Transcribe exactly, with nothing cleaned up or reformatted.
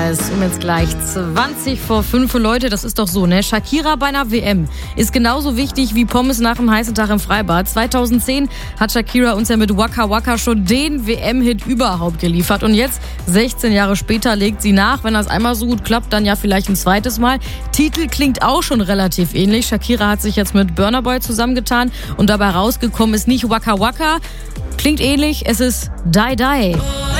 Hinweis um jetzt gleich zwanzig vor fünf. Leute, das ist doch so, ne? Shakira bei einer W M ist genauso wichtig wie Pommes nach einem heißen Tag im Freibad. zweitausendzehn hat Shakira uns ja mit Waka Waka schon den W M-Hit überhaupt geliefert. Und jetzt, sechzehn Jahre später, legt sie nach. Wenn das einmal so gut klappt, dann ja vielleicht ein zweites Mal. Titel klingt auch schon relativ ähnlich. Shakira hat sich jetzt mit Burna Boy zusammengetan und dabei rausgekommen ist nicht Waka Waka. Klingt ähnlich, es ist Die Die.